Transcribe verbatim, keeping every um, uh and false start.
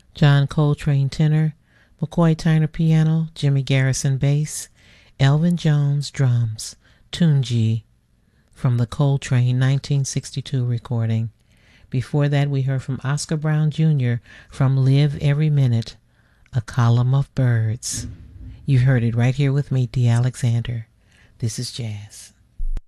John Coltrane tenor, McCoy Tyner piano, Jimmy Garrison bass, Elvin Jones drums, Tunji from the Coltrane nineteen sixty-two recording. Before that, we heard from Oscar Brown Junior from Live Every Minute, A Column of Birds. You heard it right here with me, Dee Alexander. This is jazz.